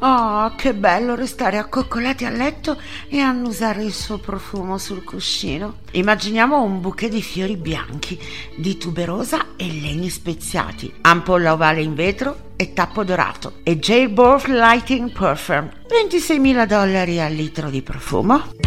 Oh, che bello restare accoccolati a letto e annusare il suo profumo sul cuscino. Immaginiamo un bouquet di fiori bianchi, di tuberosa e legni speziati, ampolla ovale in vetro e tappo dorato, e J. Borth Lighting Perfume, $26.000 al litro di profumo.